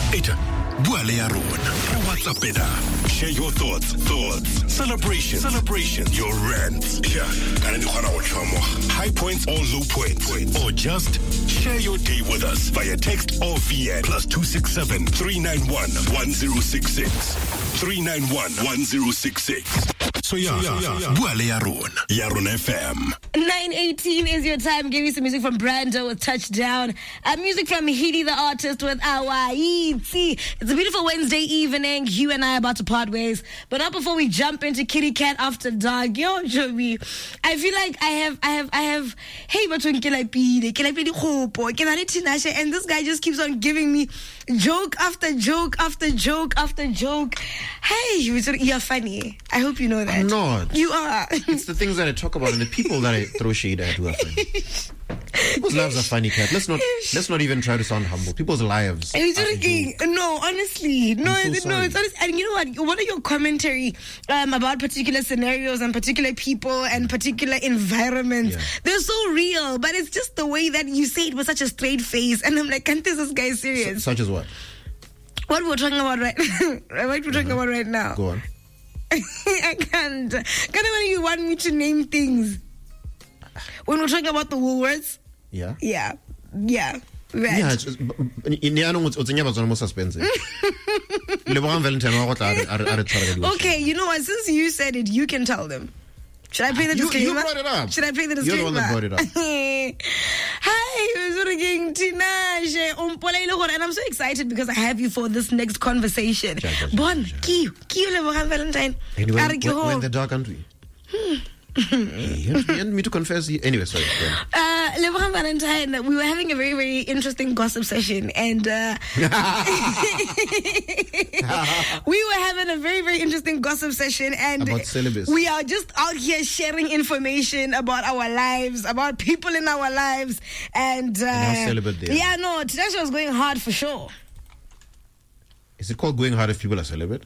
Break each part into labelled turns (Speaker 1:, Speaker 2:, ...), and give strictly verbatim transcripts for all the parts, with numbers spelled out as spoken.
Speaker 1: Eta bua le ya rona. Re WhatsApp ena. Share your thoughts, thoughts, celebration, celebration, your rants. Yeah, kana di khona go tshwa high points or low points, or just share your day with us via text or V N plus two six seven three nine one one zero six six three nine one one zero six six. So yeah, bua le ya rona, ya rona F M.
Speaker 2: nine eighteen is your time. Give you some music from Brando with Touchdown. Uh, music from Hidi the Artist with Awaiti. It's a beautiful Wednesday evening. You and I are about to part ways. But not before we jump into Kitty Cat After Dark. Yo, Joby, I feel like I have, I have, I have, hey, but when can I be? Can I be the hope? Can I be Tinashe? And this guy just keeps on giving me joke after joke after joke after joke. Hey, you're funny. I hope you know that.
Speaker 3: I'm not.
Speaker 2: You are.
Speaker 3: It's the things that I talk about and the people that I throw shade at who are funny. People's lives are funny, Cat. Let's not let's not even try to sound humble. People's lives.
Speaker 2: Are you joking? No, honestly, no,
Speaker 3: so
Speaker 2: no.
Speaker 3: sorry.
Speaker 2: It's honest. And you know what? What are your commentary um, about particular scenarios and particular people and particular environments?
Speaker 3: Yeah.
Speaker 2: They're so real, but it's just the way that you say it with such a straight face. And I'm like, can't this guy serious?
Speaker 3: S- such as what?
Speaker 2: What we're talking about right, what we're talking
Speaker 3: Uh-huh.
Speaker 2: about right now.
Speaker 3: Go on.
Speaker 2: I can't. Can't when you want me to name things. When we're talking about the Woolworths.
Speaker 3: Yeah.
Speaker 2: Yeah. Yeah. Right.
Speaker 3: Yeah, it's in the animals it's never so suspense. Lebron Valentine wa go tla a re tshwara di.
Speaker 2: Okay, you know what? Since you said it, you can tell them. Should I play the
Speaker 3: You- you
Speaker 2: disclaimer?
Speaker 3: brought it up.
Speaker 2: Should I play the
Speaker 3: You're
Speaker 2: disclaimer?
Speaker 3: the one that brought it up.
Speaker 2: Hi, Uzuriging Tinashe Umpolele Gore, and I'm so excited because I have you for this next conversation.
Speaker 3: Sure, sure, sure,
Speaker 2: Bon,
Speaker 3: sure.
Speaker 2: Kiyo, Kiyo Lebron Valentine.
Speaker 3: Anyway,
Speaker 2: Are you
Speaker 3: we're, we're in
Speaker 2: home?
Speaker 3: the dark country. Hey, you want- you want me to confess? Anyway, sorry. go on.
Speaker 2: Uh, Lebron Valentine, we were having a very, very interesting gossip session, and uh, we were having a very, very interesting gossip session, and
Speaker 3: About celibacy.
Speaker 2: we are just out here sharing information about our lives, about people in our lives, and, uh,
Speaker 3: how celibate they are.
Speaker 2: yeah, no, Tinashe was going hard for sure.
Speaker 3: Is it called going hard if people are celibate?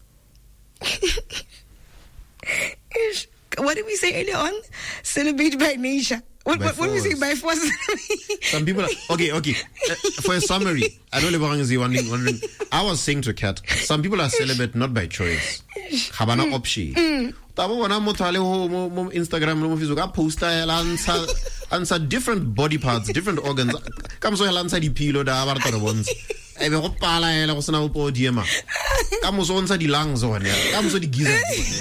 Speaker 2: Ish. What did we say earlier on? Celebrate by nature. What,
Speaker 3: By
Speaker 2: what, what did we say?
Speaker 3: force.
Speaker 2: By force.
Speaker 3: Some people are, okay, okay. Uh, for a summary, I know Lebron is wondering, wondering. I was saying to Kat, some people are celibate not by choice. Habana opshi. Tabo wana motho a le ho mo mo Instagram le mo Facebook a posta hela ntsha answer different body parts, different organs. Ka mo so hela ntsha dipilo da ba re tlo bontsha. E be go pala hela go sena go podiema. Ka mo so ntsha di lungs one. Ka mo so di giza.